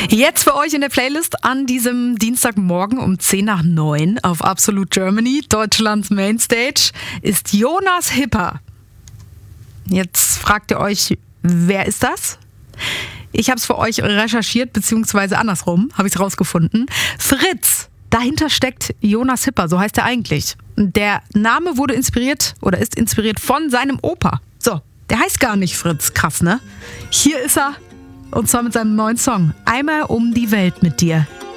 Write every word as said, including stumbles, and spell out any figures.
Jetzt für euch in der Playlist an diesem Dienstagmorgen um zehn nach neun auf Absolute Germany, Deutschlands Mainstage, ist Jonas Hipper. Jetzt fragt ihr euch, wer ist das? Ich habe es für euch recherchiert, beziehungsweise andersrum, habe ich es rausgefunden. Fritz, dahinter steckt Jonas Hipper, so heißt er eigentlich. Der Name wurde inspiriert oder ist inspiriert von seinem Opa. So, der heißt gar nicht Fritz, krass, ne? Hier ist er, und zwar mit seinem neuen Song, Einmal um die Welt mit dir.